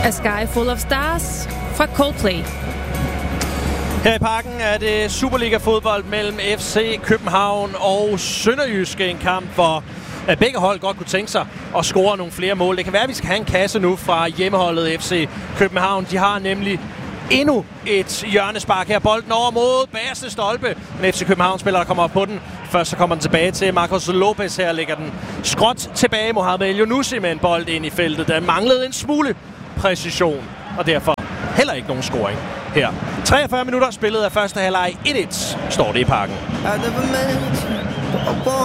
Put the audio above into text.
A Sky Full of Stars fra Coldplay. Her i Parken er det Superliga-fodbold mellem FC København og Sønderjyske. En kamp, hvor begge hold godt kunne tænke sig at score nogle flere mål. Det kan være, at vi skal have en kasse nu fra hjemmeholdet FC København. De har nemlig endnu et hjørnespark her. Bolden over mod bagerste stolpe. Men FC København-spiller, der kommer op på den. Først så kommer den tilbage til Marcos Lopez. Her lægger den skråt tilbage. Mohamed El-Younousi med en bold ind i feltet. Der manglede en smule præcision, og derfor heller ikke nogen scoring her. 43 minutter spillet af første halvleg. 1-1 står det i Parken.